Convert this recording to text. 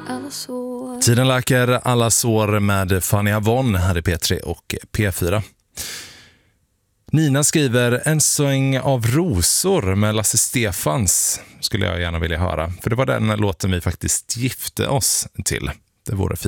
alla sår. Tiden läker alla sår med Fanny Avon här i P3 och P4. Nina skriver en sång av rosor med Lasse Stefans skulle jag gärna vilja höra. För det var den låten vi faktiskt gifte oss till. Det vore fint.